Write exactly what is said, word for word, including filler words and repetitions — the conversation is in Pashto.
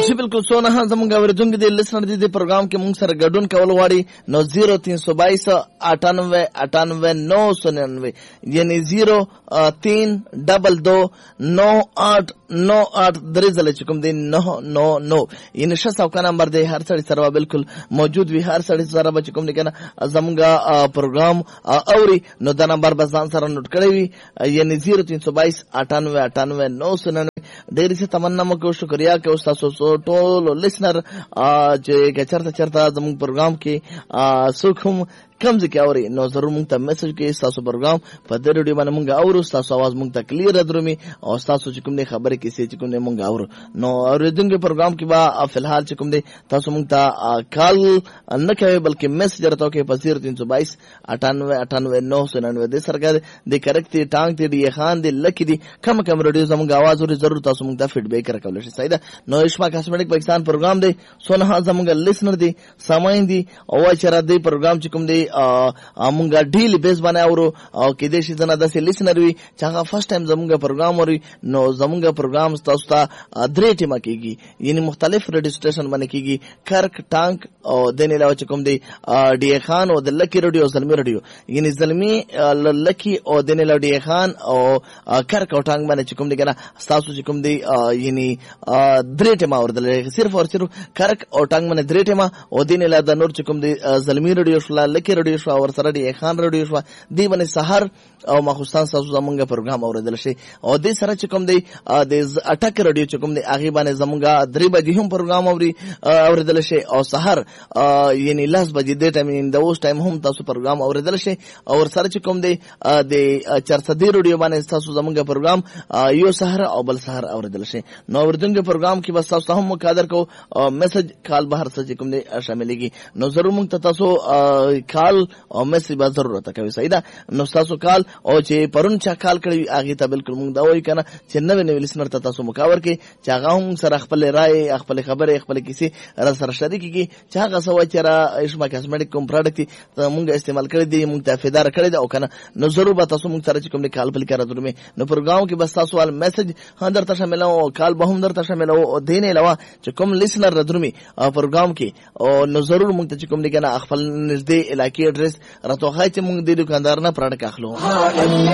جی بالکل سونه زمونږ اوریدونکو د لسنر دي د پروګرام کې مونږ سره ګډون کول غواړي نو زیرو تین سو بائیس اٹھانوے اٹھانوے نو سو ننانوے یعنی زیرو تین ڈبل دو نو آٹھ نو آٹھ درې ځله چې کوم دی نو نو نو یعنی ښه سوکه نمبر دی هر سړي سره بالکل موجود وي هر سړي سره به چې کوم دی کنه زمونږ پروګرام اوري نو دا نمبر به ځان سره نوٹ کړی وي یعنی زیرو تین سو بائیس اٹھانوے اٹھانوے نو سو ننانوے ډېر څه تمنا مو کوو شکریا کوو تاسو ټول لسنر چې چرته چرته زموږ پروګرام کې څوک هم کم ځکه اوري نو ضرور مونږ ته میسج کې تاسو پروګرام په دې ریډیو باندې مونږ اورو تاسو आवाज مونږ ته کلیر درومي او تاسو چې کوم نه خبره کې سي چې کوم نه مونږ اورو نو اوریدونکو پروګرام کې با فلحال چې کوم دی تاسو مونږ ته کال نه کوي بلکې میسج راته کې په زیرو تین سو بائیس اٹھانوے اٹھانوے نو سو ننانوے د سرګر د کریکټ ټانګ دی خان دی لکی دی کم کم ریډیو زموږ आवाज وري ضرور تاسو مونږ ته فیډبیک راکول شي سیدا نو اشما کاسمیټک پاکستان پروګرام دی سونه زموږ لسنر دی سامعین دی او چې را دی پروګرام چې کوم دی مونږه ډیلی بیس باندې اورو او کې دې شي زنه د لسنر وي چې هغه فرست ټایم زمونږ پروګرام وري نو زمونږ پروګرام تاسو ته درې ټیمه کېږي یعنی مختلف ریډیو سټیشن باندې کېږي کرک ټانک او دنه علاوه چې کوم دی ډی خان او د لکی ریډیو زلمی ریډیو یعنی زلمی لکی او دنه علاوه ډی خان او کرک او ټانک باندې چې کوم دی کنه تاسو چې کوم دی یعنی درې ټیمه اوردل صرف او صرف کرک او ټانک باندې درې ټیمه او دنه علاوه د نور چې کوم دی زلمی ریډیو شلا لکی ریډیو اور سره دی خان ریډیو شو دی باندې سحر او مخصوصا تاسو زمونږ پروګرام اوریدل شي او د سره چې کوم دی د اٹک ریډیو چې کوم دی هغه باندې زمونږ درې بجې هم پروګرام اوري اوریدل شي او سحر یعنی لاس بجې د ټایم د اوس ټایم هم تاسو پروګرام اوریدل شي او سره چې کوم دی د چرسدي ریډیو باندې تاسو زمونږ پروګرام یو سحر او بل سحر اوریدل شي نو اوریدونکو پروګرام کې بس تاسو هم مقادر کو میسج کال بهر څه چې کوم دی شاملېږي نو ضرور موږ تاسو کال او میسج به ضرورت کوي سیدا نو تاسو کال او چې پرون چا کال کړی هغه ته بالکل موږ دا وایو کنه چې نو نو لسنر ته تاسو مکاور کې چې هغه هم سره خپل رائے خپل خبره خپل کیسه را سره شریک کی چې هغه سوي چې را اشما کاسمیټک کوم پروډکټ ته موږ استعمال کړی دی موږ ته فیدار کړی دی او کنه نو ضرور به تاسو موږ سره چې کوم کال بل کړه درمه نو پروګرام کې بس تاسو ول میسج هندر ته شامل او کال به هم در ته شامل او دین علاوه چې کوم لسنر درمه پروګرام کې او نو ضرور موږ ته چې کوم دی کنه خپل نږدې علاقې ایڈریس راته خای چې موږ د دکاندار نه پروډکټ اخلو